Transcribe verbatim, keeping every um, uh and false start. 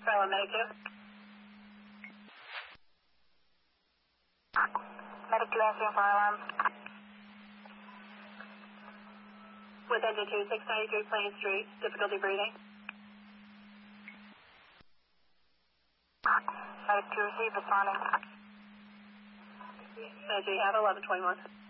Bravo, Medic two. Medic two answering fire alarm. With engine two, six ninety-three Plain Street, difficulty breathing. Medic two received, responding. Medic two, you have eleven twenty-one.